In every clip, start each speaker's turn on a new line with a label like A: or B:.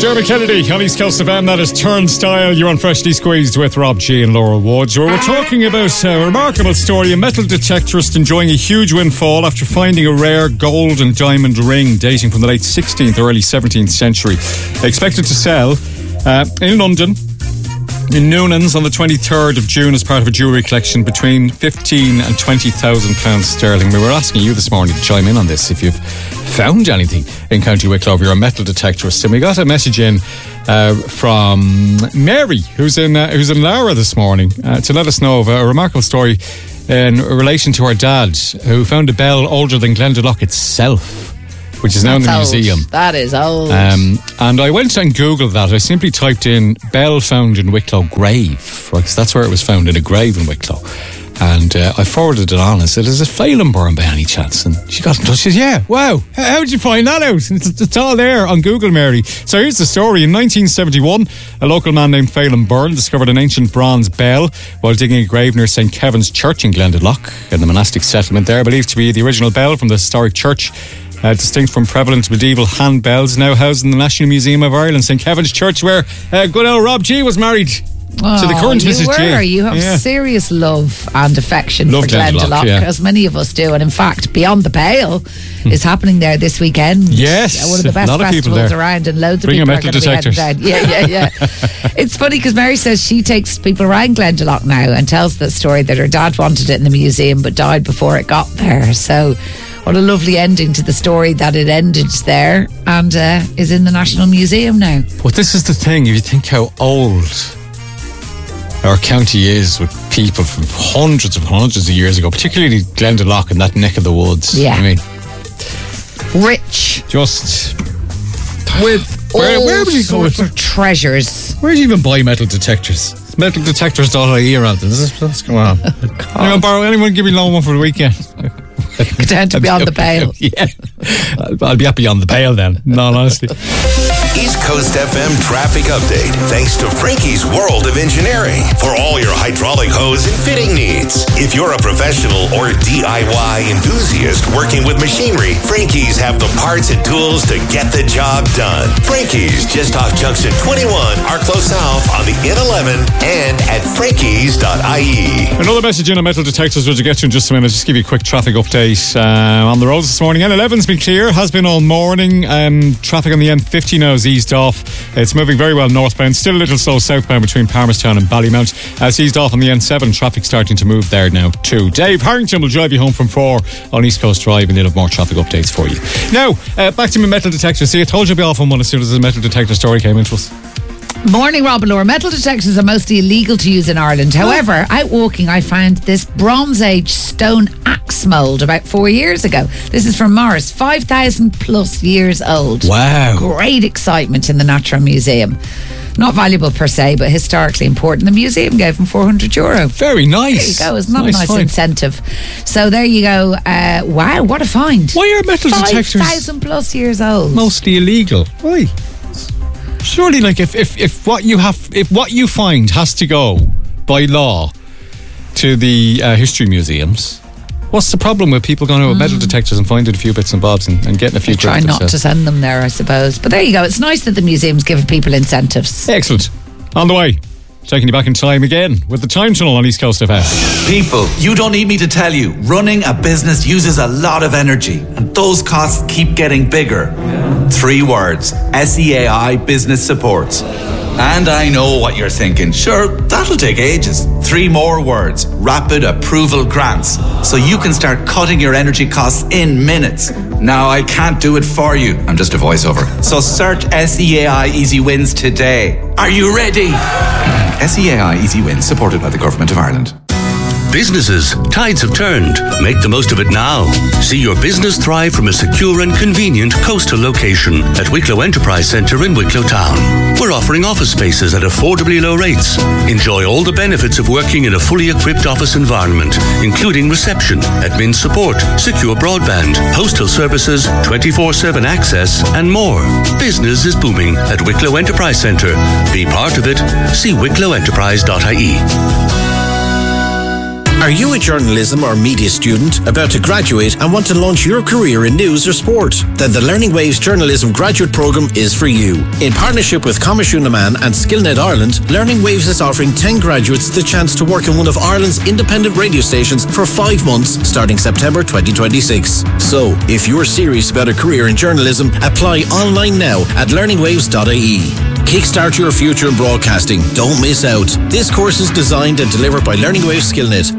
A: Dermot Kennedy on East Coast FM. That is Turnstile. You're on Freshly Squeezed with Rob G and Laura Woods. We're talking about a remarkable story. A metal detectorist enjoying a huge windfall after finding a rare gold and diamond ring dating from the late 16th or early 17th century. Expected to sell in London, in Noonan's on the 23rd of June as part of a jewellery collection between £15,000 and £20,000 sterling. We were asking you this morning to chime in on this if you've found anything in County Wicklow, if you're a metal detectorist. And we got a message in from Mary, who's in Lara this morning, to let us know of a remarkable story in relation to her dad, who found a bell older than Glendalough itself, which is now in the museum.
B: That is old.
A: And I went and Googled that. I simply typed in bell found in Wicklow grave, right? Because that's where it was found, in a grave in Wicklow. And I forwarded it on and said, is it Phelanburn by any chance? And she got in touch. She said, yeah, wow, how did you find that out? It's all there on Google, Mary. So here's the story. In 1971, a local man named Phelan Byrne discovered an ancient bronze bell while digging a grave near St. Kevin's Church in Glendalough, in the monastic settlement there, believed to be the original bell from the historic church. Distinct from prevalent medieval handbells, now housed in the National Museum of Ireland, St. Kevin's Church, where good old Rob G was married to the current Mrs. G.
B: You have serious love and affection for Glendalough, as many of us do. And in fact, Beyond the Pale is happening there this weekend.
A: Yes,
B: one of the best festivals around, and loads of people are going to be heading down. Yeah. It's funny because Mary says she takes people around Glendalough now and tells the story that her dad wanted it in the museum but died before it got there. So what a lovely ending to the story that it ended there and is in the National Museum now.
A: But this is the thing, if you think how old our county is, with people from hundreds of years ago, particularly Glendalough and that neck of the woods.
B: Yeah.
A: I mean,
B: rich.
A: Just
B: with
A: where would you go
B: with treasures?
A: Where do you even buy metal detectors? Metaldetectors.ie or anything. What's going on? Anyone give me a loan one for the weekend?
B: Go down to Beyond the Pale.
A: Yeah, I'll be at Beyond the Pale then. No, honestly.
C: East Coast FM traffic update, thanks to Frankie's World of Engineering for all your hydraulic hose and fitting needs. If you're a professional or DIY enthusiast working with machinery, Frankie's have the parts and tools to get the job done. Frankie's, just off Junction 21, Arklow South on the N11 and at frankies.ie.
A: Another message in on metal detectors, which we'll get to in just a minute. Just give you a quick traffic update on the roads this morning. N11's been clear, has been all morning. Traffic on the M50 now is eased off. It's moving very well northbound, still a little slow southbound between Palmerstown and Ballymount. It's eased off on the N7, traffic starting to move there now too. Dave Harrington will drive you home from 4 on East Coast Drive, and he'll have more traffic updates for you. Now, back to my metal detector. See, I told you I'd be off on one as soon as the metal detector story came into us.
B: Morning, Rob and Laura. Metal detectors are mostly illegal to use in Ireland. However, out walking, I found this Bronze Age stone axe mould about 4 years ago. This is from Morris, 5,000 plus years old.
A: Wow.
B: Great excitement in the Natural Museum. Not valuable per se, but historically important. The museum gave them €400.
A: Very nice.
B: There you go. It's not a nice incentive. So there you go. Wow, what a find.
A: Why are metal detectors
B: 5,000 plus years old?
A: Mostly illegal. Why? Surely, like if what you find has to go by law to the history museums, what's the problem with people going to metal detectors and finding a few bits and bobs and getting a few?
B: Try not to send them there, I suppose. But there you go. It's nice that the museum's giving people incentives.
A: Excellent. On the way, taking you back in time again with the Time Tunnel on East Coast FM.
D: People, you don't need me to tell you, running a business uses a lot of energy, and those costs keep getting bigger. 3 words: SEAI Business Support. And I know what you're thinking. Sure, that'll take ages. 3 more words: Rapid Approval Grants. So you can start cutting your energy costs in minutes. Now, I can't do it for you. I'm just a voiceover. So search SEAI Easy Wins today. Are you ready? SEAI Easy Wins, supported by the Government of Ireland.
E: Businesses, tides have turned. Make the most of it now. See your business thrive from a secure and convenient coastal location at Wicklow Enterprise Centre in Wicklow Town. We're offering office spaces at affordably low rates. Enjoy all the benefits of working in a fully equipped office environment, including reception, admin support, secure broadband, postal services, 24/7 access, and more. Business is booming at Wicklow Enterprise Centre. Be part of it. See wicklowenterprise.ie.
F: Are you a journalism or media student about to graduate and want to launch your career in news or sport? Then the Learning Waves Journalism Graduate Programme is for you. In partnership with Coimisiún na Man and Skillnet Ireland, Learning Waves is offering 10 graduates the chance to work in one of Ireland's independent radio stations for 5 months starting September 2026. So, if you're serious about a career in journalism, apply online now at learningwaves.ie. Kickstart your future in broadcasting. Don't miss out. This course is designed and delivered by Learning Waves Skillnet.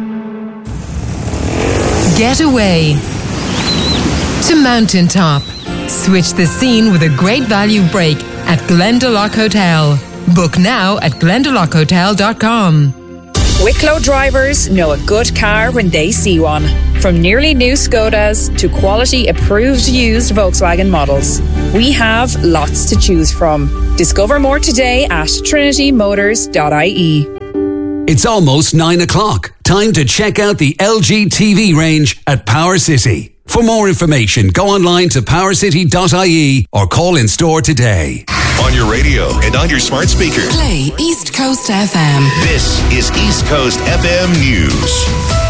G: Get away to Mountaintop. Switch the scene with a great value break at Glendalough Hotel. Book now at glendaloughotel.com.
H: Wicklow drivers know a good car when they see one. From nearly new Skodas to quality approved used Volkswagen models, we have lots to choose from. Discover more today at trinitymotors.ie.
I: It's almost 9 o'clock. Time to check out the LG TV range at Power City. For more information, go online to powercity.ie or call in store today.
C: On your radio and on your smart speaker.
G: Play East Coast FM.
C: This is East Coast FM News.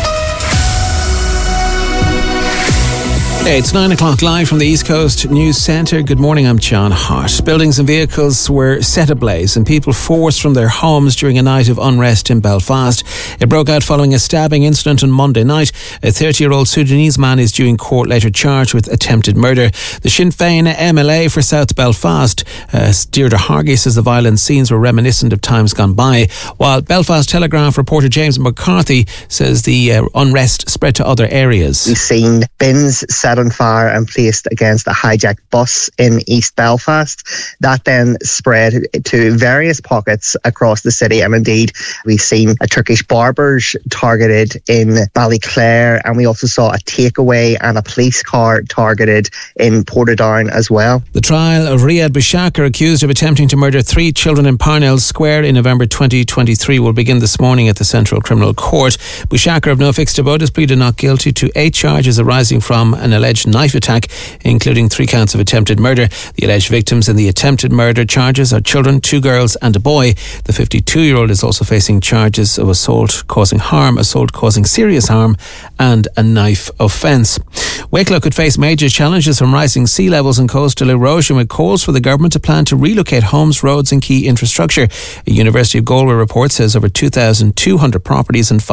J: Hey, it's 9 o'clock live from the East Coast News Centre. Good morning, I'm John Hart. Buildings and vehicles were set ablaze and people forced from their homes during a night of unrest in Belfast. It broke out following a stabbing incident on Monday night. A 30-year-old Sudanese man is due in court later charged with attempted murder. The Sinn Féin MLA for South Belfast, Deirdre Hargey, says the violent scenes were reminiscent of times gone by, while Belfast Telegraph reporter James McCarthy says the unrest spread to other areas.
K: We've seen bins set on fire and placed against a hijacked bus in East Belfast. That then spread to various pockets across the city, and indeed we've seen a Turkish barber's targeted in Ballyclare, and we also saw a takeaway and a police car targeted in Portadown as well.
J: The trial of Riyad Bouchakr, accused of attempting to murder 3 children in Parnell Square in November 2023, will begin this morning at the Central Criminal Court. Bouchakr, of no fixed abode, has pleaded not guilty to 8 charges arising from an alleged knife attack, including 3 counts of attempted murder. The alleged victims in the attempted murder charges are children, 2 girls and a boy. The 52-year-old is also facing charges of assault causing harm, assault causing serious harm and a knife offence. Wicklow could face major challenges from rising sea levels and coastal erosion, with calls for the government to plan to relocate homes, roads and key infrastructure. A University of Galway report says over 2,200 properties and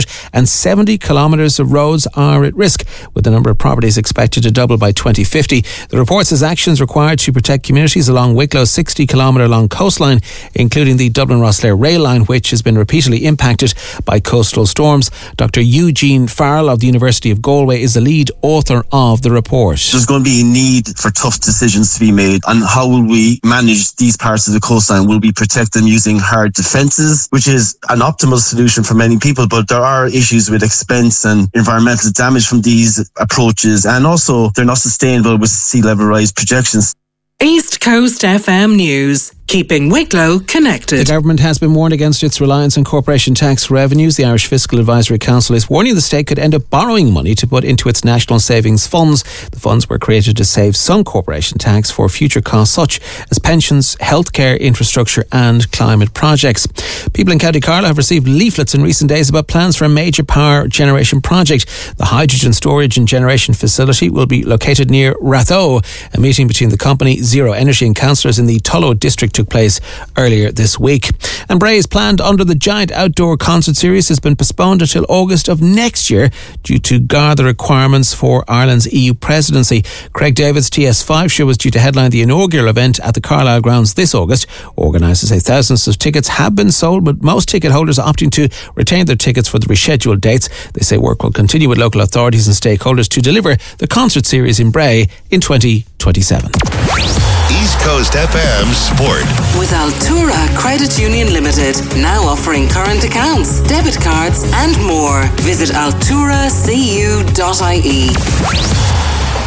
J: 570 kilometres of roads are at risk, with the number of properties expected to double by 2050. The report says actions required to protect communities along Wicklow's 60-kilometre long coastline, including the Dublin-Rosslare rail line, which has been repeatedly impacted by coastal storms. Dr. Eugene Farrell of the University of Galway is the lead author of the report.
L: There's going to be a need for tough decisions to be made on how will we manage these parts of the coastline. Will we protect them using hard defences, which is an optimal solution for many people, but there are issues with expense and environmental damage from these approaches, and also they're not sustainable with sea level rise projections.
G: East Coast FM News, keeping Wicklow connected.
J: The government has been warned against its reliance on corporation tax revenues. The Irish Fiscal Advisory Council is warning the state could end up borrowing money to put into its national savings funds. The funds were created to save some corporation tax for future costs such as pensions, healthcare, infrastructure and climate projects. People in County Carlow have received leaflets in recent days about plans for a major power generation project. The hydrogen storage and generation facility will be located near Ratho. A meeting between the company, Zero Energy and councillors in the Tullow district took place earlier this week. And Bray's planned under the giant outdoor concert series has been postponed until August of next year due to Garda requirements for Ireland's EU presidency. Craig David's TS5 show was due to headline the inaugural event at the Carlisle grounds this August. Organisers say thousands of tickets have been sold, but most ticket holders are opting to retain their tickets for the rescheduled dates. They say work will continue with local authorities and stakeholders to deliver the concert series in Bray in 2027.
C: East Coast FM Sport.
G: With Altura Credit Union Limited, now offering current accounts, debit cards and more. Visit alturacu.ie.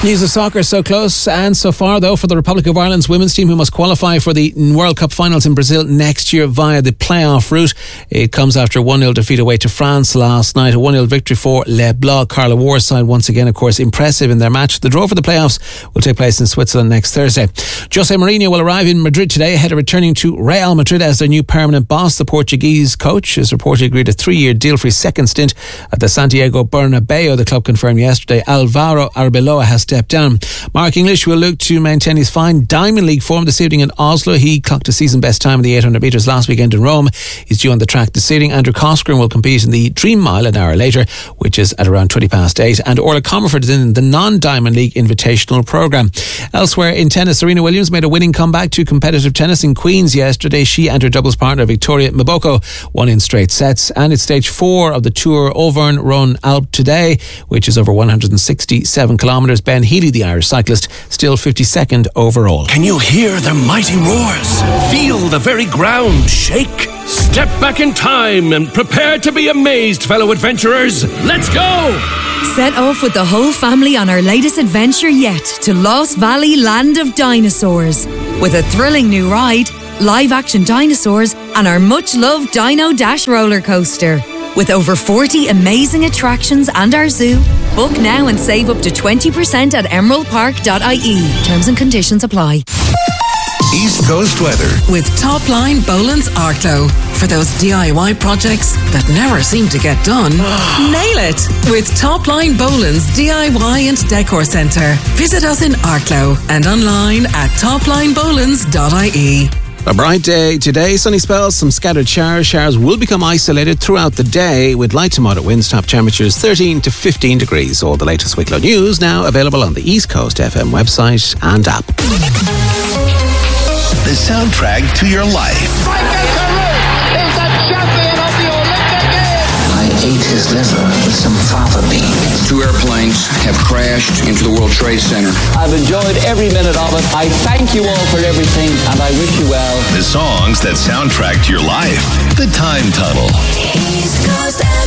J: News of soccer, so close and so far though for the Republic of Ireland's women's team, who must qualify for the World Cup finals in Brazil next year via the playoff route. It comes after a 1-0 defeat away to France last night, a 1-0 victory for Les Bleus. Carla Ward's side once again, of course, impressive in their match. The draw for the playoffs will take place in Switzerland next Thursday. Jose Mourinho will arrive in Madrid today ahead of returning to Real Madrid as their new permanent boss. The Portuguese coach has reportedly agreed a 3-year deal for his second stint at the Santiago Bernabeu. The club confirmed yesterday Alvaro Arbeloa has stepped down. Mark English will look to maintain his fine Diamond League form this evening in Oslo. He clocked a season best time in the 800 metres last weekend in Rome. He's due on the track this evening. Andrew Coscoran will compete in the Dream Mile an hour later, which is at around 8:20. And Orla Comerford is in the non-Diamond League Invitational programme. Elsewhere in tennis, Serena Williams made a winning comeback to competitive tennis in Queens yesterday. She and her doubles partner Victoria Mboko won in straight sets. And it's stage 4 of the Tour Auvergne Rhône Alpes today, which is over 167 kilometres. Ben Healy, the Irish cyclist, still 52nd overall.
M: Can you hear their mighty roars? Feel the very ground shake? Step back in time and prepare to be amazed, fellow adventurers. Let's go!
N: Set off with the whole family on our latest adventure yet to Lost Valley Land of Dinosaurs. With a thrilling new ride, live-action dinosaurs, and our much-loved Dino Dash roller coaster. With over 40 amazing attractions and our zoo, book now and save up to 20% at emeraldpark.ie. Terms and conditions apply.
C: East Coast weather
O: with Topline Boland's Arklow. For those DIY projects that never seem to get done, nail it with Topline Boland's DIY and Decor Centre. Visit us in Arklow and online at toplinebolands.ie.
J: A bright day today, sunny spells, some scattered showers. Showers will become isolated throughout the day with light to moderate winds, top temperatures 13 to 15 degrees. All the latest Wicklow news now available on the East Coast FM website and app.
C: The soundtrack to your life.
P: I ate his liver with some fava beans.
Q: 2 airplanes have crashed into the World Trade Center.
R: I've enjoyed every minute of it. I thank you all for everything, and I wish you well.
C: The songs that soundtrack to your life. The Time Tunnel.
S: East Coast